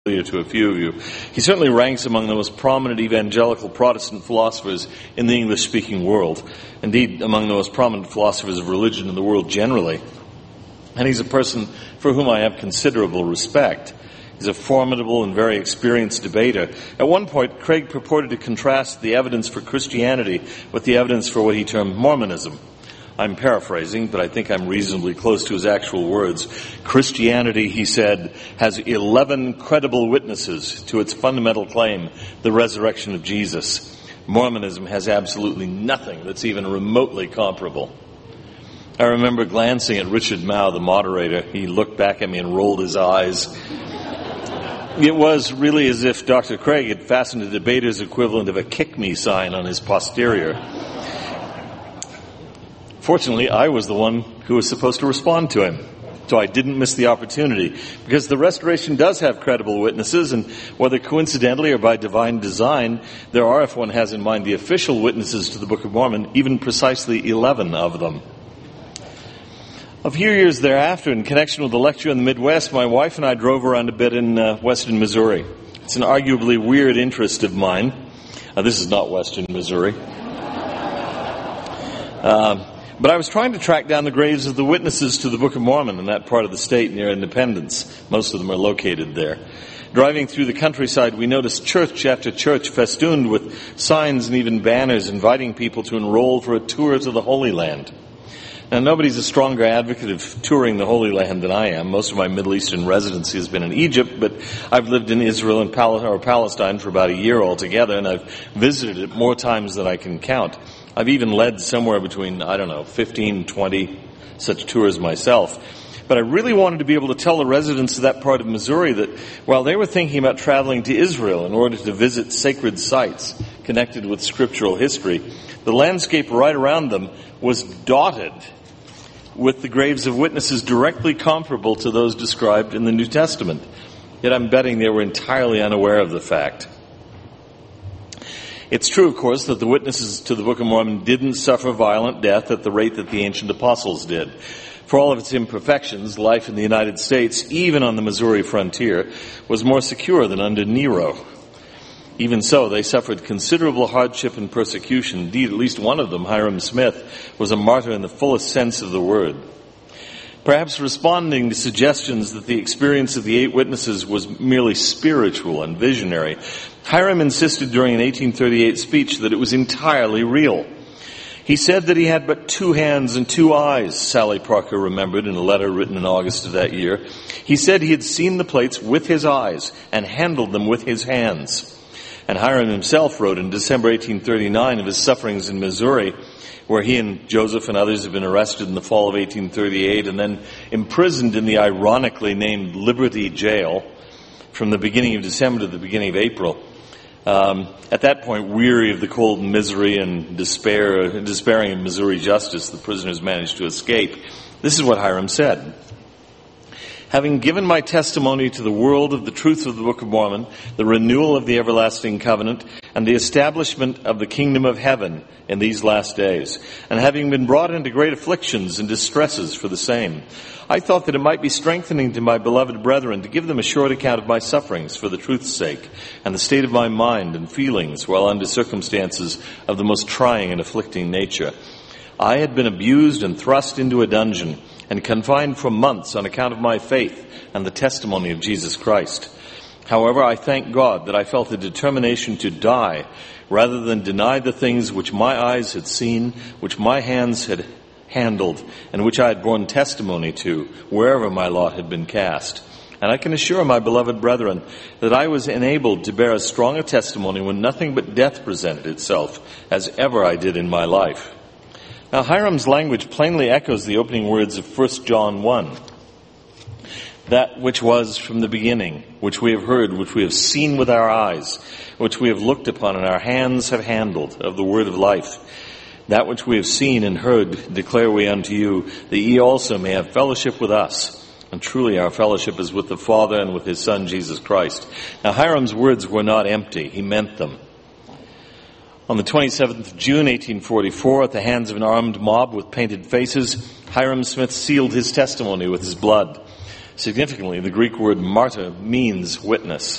to a few of you. He certainly ranks among the most prominent evangelical Protestant philosophers in the English-speaking world. Indeed, among the most prominent philosophers of religion in the world generally. And he's a person for whom I have considerable respect. He's a formidable and very experienced debater. At one point, Craig purported to contrast the evidence for Christianity with the evidence for what he termed Mormonism. I'm paraphrasing, but I think I'm reasonably close to his actual words. Christianity, he said, has 11 credible witnesses to its fundamental claim, the resurrection of Jesus. Mormonism has absolutely nothing that's even remotely comparable. I remember glancing at Richard Mao, the moderator. He looked back at me and rolled his eyes. It was really as if Dr. Craig had fastened a debater's equivalent of a kick me sign on his posterior. Fortunately, I was the one who was supposed to respond to him, so I didn't miss the opportunity, because the restoration does have credible witnesses, and whether coincidentally or by divine design, there are, if one has in mind the official witnesses to the Book of Mormon, even precisely 11 of them. A few years thereafter, in connection with the lecture in the Midwest, my wife and I drove around a bit in western Missouri. It's an arguably weird interest of mine. This is not western Missouri. But I was trying to track down the graves of the witnesses to the Book of Mormon in that part of the state near Independence. Most of them are located there. Driving through the countryside, we noticed church after church festooned with signs and even banners inviting people to enroll for a tour to the Holy Land. Now, nobody's a stronger advocate of touring the Holy Land than I am. Most of my Middle Eastern residency has been in Egypt, but I've lived in Israel and Palestine for about a year altogether, and I've visited it more times than I can count. I've even led somewhere between, 15, 20 such tours myself. But I really wanted to be able to tell the residents of that part of Missouri that while they were thinking about traveling to Israel in order to visit sacred sites connected with scriptural history, the landscape right around them was dotted with the graves of witnesses directly comparable to those described in the New Testament. Yet I'm betting they were entirely unaware of the fact. It's true, of course, that the witnesses to the Book of Mormon didn't suffer violent death at the rate that the ancient apostles did. For all of its imperfections, life in the United States, even on the Missouri frontier, was more secure than under Nero. Even so, they suffered considerable hardship and persecution. Indeed, at least one of them, Hyrum Smith, was a martyr in the fullest sense of the word. Perhaps responding to suggestions that the experience of the 8 witnesses was merely spiritual and visionary, Hyrum insisted during an 1838 speech that it was entirely real. He said that he had but 2 hands and 2 eyes, Sally Parker remembered in a letter written in August of that year. He said he had seen the plates with his eyes and handled them with his hands. And Hyrum himself wrote in December 1839 of his sufferings in Missouri, where he and Joseph and others had been arrested in the fall of 1838 and then imprisoned in the ironically named Liberty Jail from the beginning of December to the beginning of April. At that point, weary of the cold misery and despairing of Missouri justice, the prisoners managed to escape. This is what Hyrum said. Having given my testimony to the world of the truth of the Book of Mormon, the renewal of the everlasting covenant, and the establishment of the kingdom of heaven in these last days, and having been brought into great afflictions and distresses for the same, I thought that it might be strengthening to my beloved brethren to give them a short account of my sufferings for the truth's sake, and the state of my mind and feelings while under circumstances of the most trying and afflicting nature. I had been abused and thrust into a dungeon, and confined for months on account of my faith and the testimony of Jesus Christ. However, I thank God that I felt a determination to die rather than deny the things which my eyes had seen, which my hands had handled, and which I had borne testimony to wherever my lot had been cast. And I can assure my beloved brethren that I was enabled to bear as strong a testimony when nothing but death presented itself as ever I did in my life. Now, Hyrum's language plainly echoes the opening words of 1 John 1. That which was from the beginning, which we have heard, which we have seen with our eyes, which we have looked upon and our hands have handled, of the word of life. That which we have seen and heard declare we unto you, that ye also may have fellowship with us. And truly our fellowship is with the Father and with his Son, Jesus Christ. Now, Hyrum's words were not empty. He meant them. On the 27th of June, 1844, at the hands of an armed mob with painted faces, Hyrum Smith sealed his testimony with his blood. Significantly, the Greek word martyr means witness.